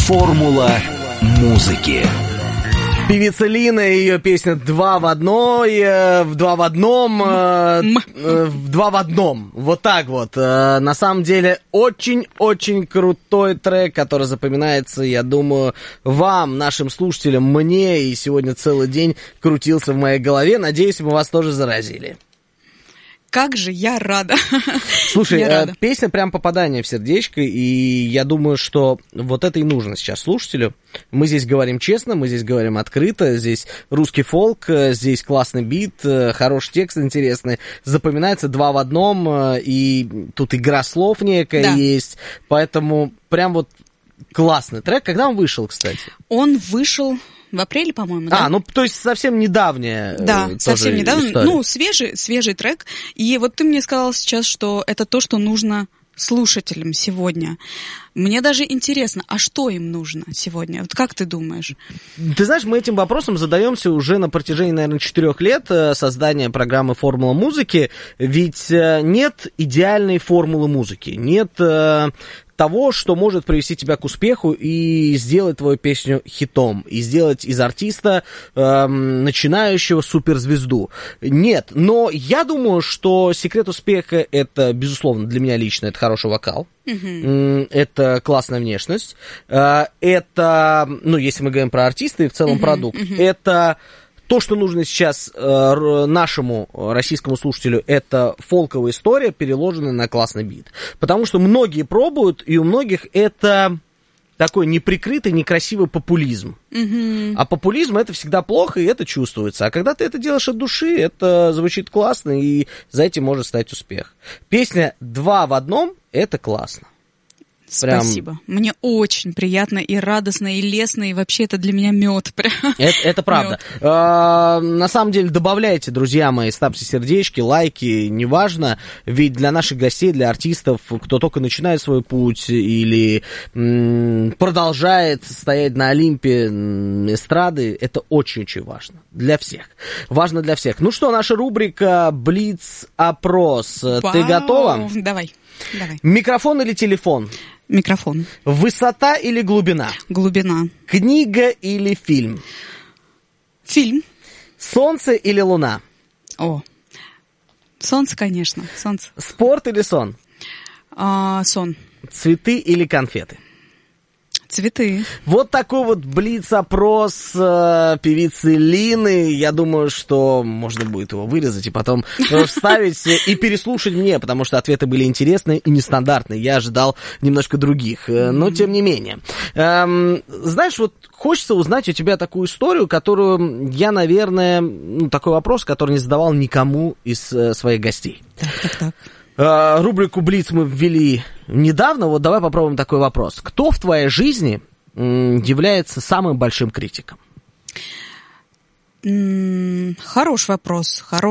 Формула музыки. Певица Лина и ее песня «Два в одном». Вот так вот. На самом деле, очень-очень крутой трек, который запоминается, я думаю, вам, нашим слушателям, мне, и сегодня целый день крутился в моей голове. Надеюсь, мы вас тоже заразили. Как же я рада. Слушай, песня прям попадание в сердечко, и я думаю, что вот это и нужно сейчас слушателю. Мы здесь говорим честно, мы здесь говорим открыто, здесь русский фолк, здесь классный бит, хороший текст интересный, запоминается два в одном, и тут игра слов некая есть, поэтому прям вот классный трек. Когда он вышел, кстати? Он вышел... В апреле, по-моему, да? То есть совсем недавняя. Да, совсем недавно. История. Свежий трек. И вот ты мне сказал сейчас, что это то, что нужно слушателям сегодня. Мне даже интересно, а что им нужно сегодня? Вот как ты думаешь? Ты знаешь, мы этим вопросом задаемся уже на протяжении, наверное, 4 лет создания программы «Формула музыки». Ведь нет идеальной формулы музыки. Нет того, что может привести тебя к успеху и сделать твою песню хитом, и сделать из артиста начинающего суперзвезду. Нет, но я думаю, что секрет успеха — это, безусловно, для меня лично, это хороший вокал, это классная внешность, это, если мы говорим про артиста и в целом продукт, это... То, что нужно сейчас нашему российскому слушателю, это фолковая история, переложенная на классный бит. Потому что многие пробуют, и у многих это такой неприкрытый, некрасивый популизм. А популизм — это всегда плохо, и это чувствуется. А когда ты это делаешь от души, это звучит классно, и за этим может стать успех. Песня «Два в одном» — это классно. Спасибо. Мне очень приятно и радостно, и лестно, и вообще это для меня мед. Это правда. На самом деле добавляйте, друзья мои, ставьте сердечки, лайки, неважно, ведь для наших гостей, для артистов, кто только начинает свой путь или продолжает стоять на Олимпе эстрады, это очень-очень важно. Для всех. Важно для всех. Ну что, наша рубрика «Блиц-опрос». Ты готова? Давай. Микрофон или телефон? Микрофон. Высота или глубина? Глубина. Книга или фильм? Фильм. Солнце или луна? Солнце, конечно. Солнце. Спорт или сон? Сон. Цветы или конфеты? Цветы. Вот такой вот блиц-опрос певицы Лины. Я думаю, что можно будет его вырезать и потом вставить и переслушать мне, потому что ответы были интересные и нестандартные. Я ожидал немножко других, но тем не менее. Знаешь, вот хочется узнать у тебя такую историю, которую я, наверное, такой вопрос, который не задавал никому из своих гостей. Так. Рубрику «Блиц» мы ввели недавно, вот давай попробуем такой вопрос. Кто в твоей жизни является самым большим критиком? Хороший вопрос.